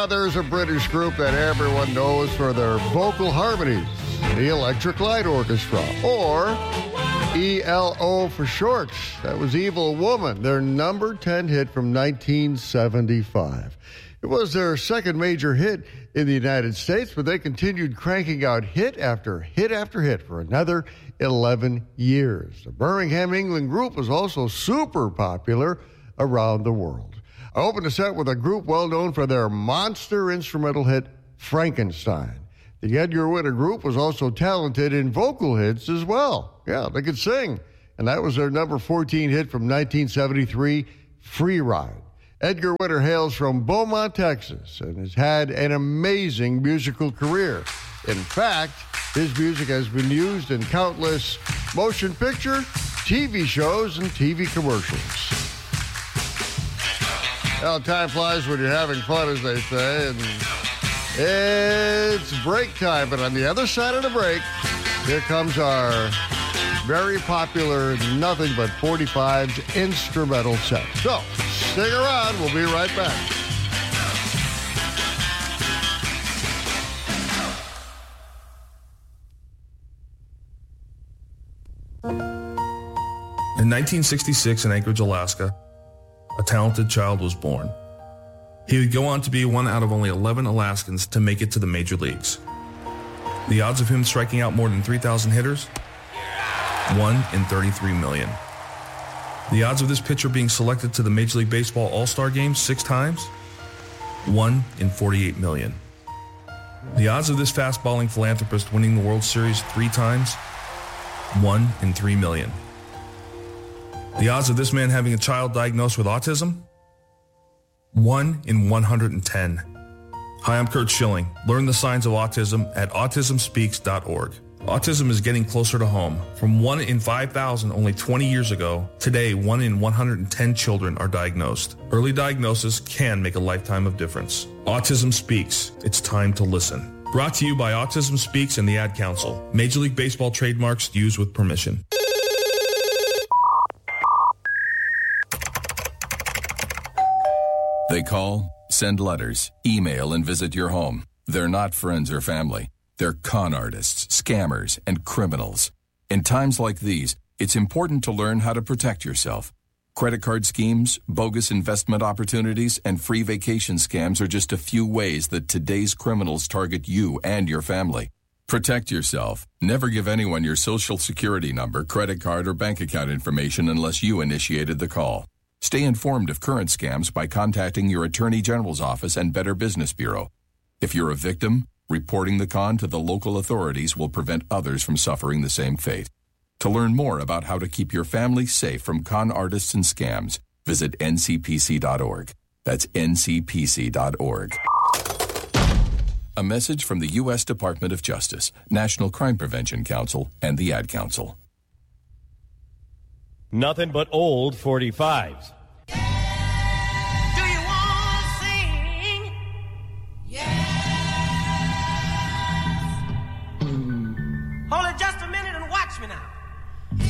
there's a British group that everyone knows for their vocal harmonies, the Electric Light Orchestra, or ELO for short. That was Evil Woman, their number 10 hit from 1975. It was their second major hit in the United States, but they continued cranking out hit after hit after hit for another 11 years. The Birmingham, England group was also super popular around the world. I opened the set with a group well known for their monster instrumental hit, Frankenstein. The Edgar Winter Group was also talented in vocal hits as well. Yeah, they could sing. And that was their number 14 hit from 1973, Free Ride. Edgar Winter hails from Beaumont, Texas, and has had an amazing musical career. In fact, his music has been used in countless motion picture, TV shows, and TV commercials. Well, time flies when you're having fun, as they say, and it's break time. But on the other side of the break, here comes our very popular Nothing But 45's instrumental set. So, stick around. We'll be right back. In 1966 in Anchorage, Alaska, a talented child was born. He would go on to be one out of only 11 Alaskans to make it to the major leagues. The odds of him striking out more than 3,000 hitters? 1 in 33 million. The odds of this pitcher being selected to the Major League Baseball All-Star Game 6 times? 1 in 48 million. The odds of this fast-balling philanthropist winning the World Series 3 times? 1 in 3 million. The odds of this man having a child diagnosed with autism? 1 in 110. Hi, I'm Kurt Schilling. Learn the signs of autism at autismspeaks.org. Autism is getting closer to home. From 1 in 5,000 only 20 years ago, today 1 in 110 children are diagnosed. Early diagnosis can make a lifetime of difference. Autism Speaks. It's time to listen. Brought to you by Autism Speaks and the Ad Council. Major League Baseball trademarks used with permission. They call, send letters, email, and visit your home. They're not friends or family. They're con artists, scammers, and criminals. In times like these, it's important to learn how to protect yourself. Credit card schemes, bogus investment opportunities, and free vacation scams are just a few ways that today's criminals target you and your family. Protect yourself. Never give anyone your social security number, credit card, or bank account information unless you initiated the call. Stay informed of current scams by contacting your Attorney General's office and Better Business Bureau. If you're a victim, reporting the con to the local authorities will prevent others from suffering the same fate. To learn more about how to keep your family safe from con artists and scams, visit ncpc.org. That's ncpc.org. A message from the U.S. Department of Justice, National Crime Prevention Council, and the Ad Council. Nothing but old 45s.